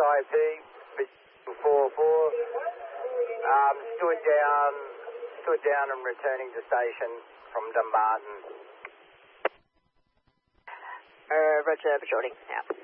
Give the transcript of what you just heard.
SIP, 44. Stood down and returning to station from Dumbarton. Roger, patrolling out.